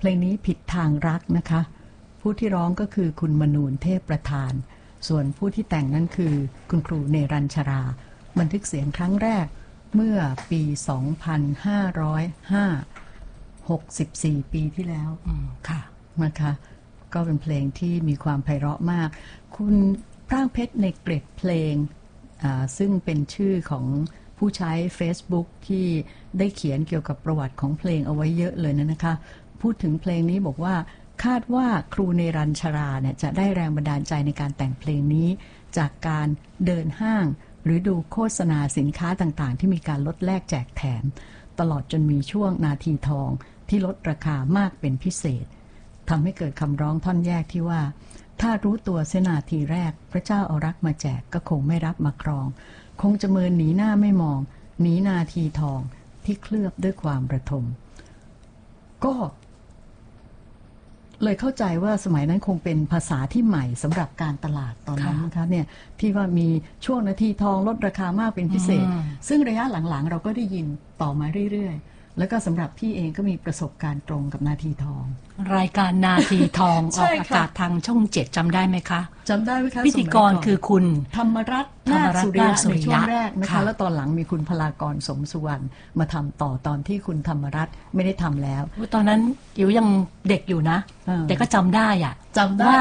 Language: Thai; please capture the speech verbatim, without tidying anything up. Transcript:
ลงนี้ผิดทางรักนะคะผู้ที่ร้องก็คือคุณมนูนเทพประธานส่วนผู้ที่แต่งนั้นคือคุณครูเนรัญชราบันทึกเสียงครั้งแรกเมื่อปี สองพันห้าร้อยห้า หกสิบสี่ ปีที่แล้วค่ะนะคะก็เป็นเพลงที่มีความไพเราะมากคุณพร่างเพชรในเกร็ดเพลงซึ่งเป็นชื่อของผู้ใช้ Facebook ที่ได้เขียนเกี่ยวกับประวัติของเพลงเอาไว้เยอะเลยนะนะคะพูดถึงเพลงนี้บอกว่าคาดว่าครูเนรัญชราเนี่ยจะได้แรงบันดาลใจในการแต่งเพลงนี้จากการเดินห้างหรือดูโฆษณาสินค้าต่างๆที่มีการลดแลกแจกแถมตลอดจนมีช่วงนาทีทองที่ลดราคามากเป็นพิเศษทำให้เกิดคำร้องท่อนแยกที่ว่าถ้ารู้ตัวเสนาทีแรกพระเจ้าเอารักมาแจกก็คงไม่รับมาครองคงจะเมินหนีหน้าไม่มองหนีนาทีทองที่เคลือบด้วยความระทมก็เลยเข้าใจว่าสมัยนั้นคงเป็นภาษาที่ใหม่สำหรับการตลาดตอนนั้นนะคะเนี่ยที่ว่ามีช่วงนาทีทองลดราคามากเป็นพิเศษซึ่งระยะหลังๆเราก็ได้ยินต่อมาเรื่อยๆแล้วก็สำหรับพี่เองก็มีประสบการณ์ตรงกับนาทีทองรายการนาทีทอง ออกอากาศทางช่องเจ็ดจำได้ไหมคะจำได้ไหมคะพิธีกรคือคุณธรรมรัตน์นาคสุริยะในช่วงแรกนะคะแล้วตอนหลังมีคุณพลากรสมสุวรรณมาทำต่อตอนที่คุณธรรมรัตน์ไม่ได้ทำแล้วตอนนั้นอิ๋วยังเด็กอยู่นะแต่ก็จำได้อะจำได้